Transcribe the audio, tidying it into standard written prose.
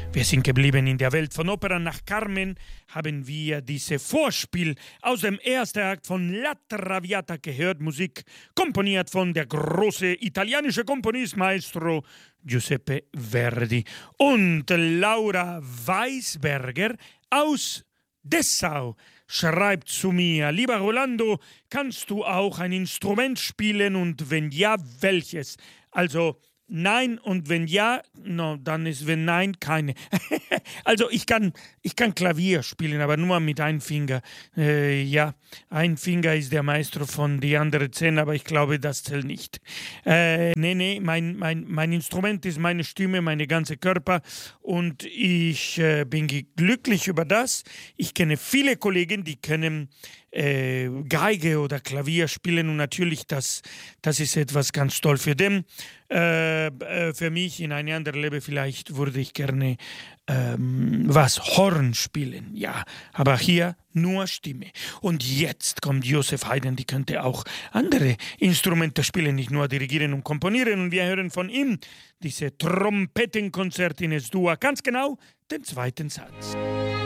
Wir sind geblieben in der Welt von Opera. Nach Carmen haben wir dieses Vorspiel aus dem ersten Akt von La Traviata gehört. Musik komponiert von der große italienische Komponist Maestro Giuseppe Verdi. Und Laura Weisberger aus Dessau schreibt zu mir: Lieber Rolando, kannst du auch ein Instrument spielen und wenn ja, welches? Also nein, und wenn ja, no, dann ist wenn nein, keine. Also ich kann Klavier spielen, aber nur mit einem Finger. Ja, ein Finger ist der Maestro von die anderen 10, aber ich glaube, das zählt nicht. Nee, mein Instrument ist meine Stimme, meine ganze Körper und ich bin glücklich über das. Ich kenne viele Kollegen, die können Geige oder Klavier spielen und natürlich, das ist etwas ganz toll für den. Für mich in einem anderen Leben vielleicht würde ich gerne Horn spielen, ja, aber hier nur Stimme. Und jetzt kommt Joseph Haydn, die könnte auch andere Instrumente spielen, nicht nur dirigieren und komponieren. Und wir hören von ihm diese Trompetenkonzert in Es-Dur, ganz genau den zweiten Satz.